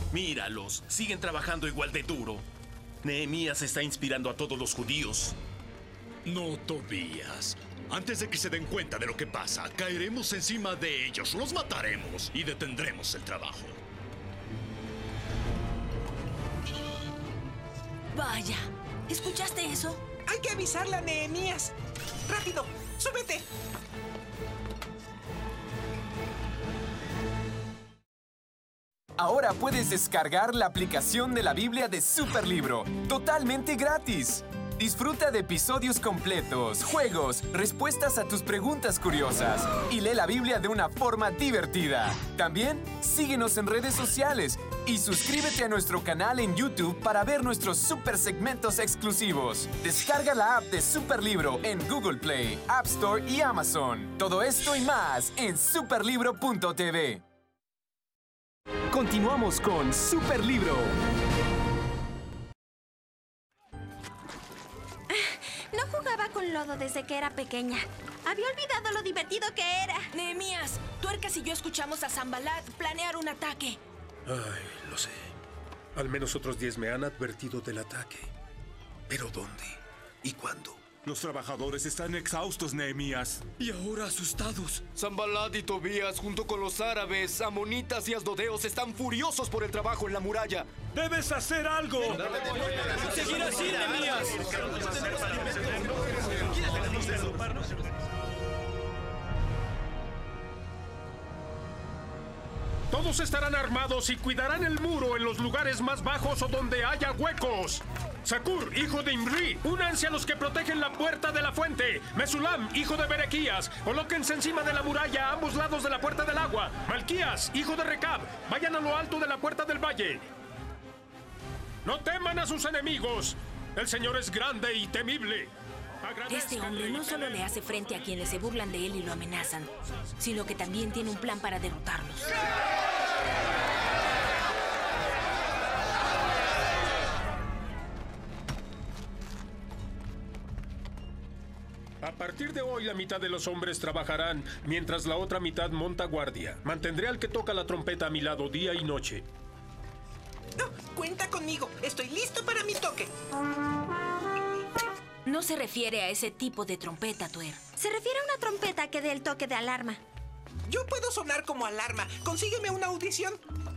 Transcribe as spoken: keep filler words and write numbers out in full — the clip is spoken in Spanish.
Míralos, siguen trabajando igual de duro. Nehemías está inspirando a todos los judíos. No, Tobías. Antes de que se den cuenta de lo que pasa, caeremos encima de ellos, los mataremos y detendremos el trabajo. Vaya, ¿escuchaste eso? Hay que avisarle a Nehemías. ¡Rápido! ¡Súbete! Ahora puedes descargar la aplicación de la Biblia de Superlibro, totalmente gratis. Disfruta de episodios completos, juegos, respuestas a tus preguntas curiosas y lee la Biblia de una forma divertida. También síguenos en redes sociales y suscríbete a nuestro canal en YouTube para ver nuestros super segmentos exclusivos. Descarga la app de Superlibro en Google Play, App Store y Amazon. Todo esto y más en superlibro punto t v. Continuamos con Superlibro. No jugaba con lodo desde que era pequeña. Había olvidado lo divertido que era. Nehemías, Tuercas y yo escuchamos a Sanballat planear un ataque. Ay, lo sé. Al menos otros diez me han advertido del ataque. ¿Pero dónde? ¿Y cuándo? Los trabajadores están exhaustos, Nehemías. Y ahora asustados. Sanballat y Tobías, junto con los árabes, amonitas y asdodeos, están furiosos por el trabajo en la muralla. ¡Debes hacer algo! ¡Seguir así, Nehemías! Todos estarán armados y cuidarán el muro en los lugares más bajos o donde haya huecos. Sakur, hijo de Imri, únanse a los que protegen la puerta de la fuente. Mesulam, hijo de Berequías, colóquense encima de la muralla a ambos lados de la puerta del agua. Malquías, hijo de Recab, vayan a lo alto de la puerta del valle. No teman a sus enemigos. El Señor es grande y temible. Este hombre no solo le hace frente a quienes se burlan de él y lo amenazan, sino que también tiene un plan para derrotarlos. A partir de hoy la mitad de los hombres trabajarán, mientras la otra mitad monta guardia. Mantendré al que toca la trompeta a mi lado día y noche. No, cuenta conmigo. Estoy listo para mi toque. No se refiere a ese tipo de trompeta, Tuer. Se refiere a una trompeta que dé el toque de alarma. Yo puedo sonar como alarma. Consígueme una audición.